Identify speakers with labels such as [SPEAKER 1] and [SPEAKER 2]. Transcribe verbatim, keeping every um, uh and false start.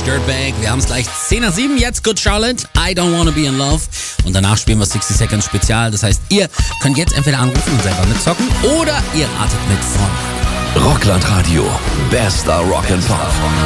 [SPEAKER 1] Dirtbag. Wir haben es gleich zehn nach sieben. Jetzt Good Charlotte, I Don't Wanna Be in Love. Und danach spielen wir sixty Seconds Spezial. Das heißt, ihr könnt jetzt entweder anrufen und selber mitzocken oder ihr ratet mit von
[SPEAKER 2] Rockland Radio. Bester Rock and Pop.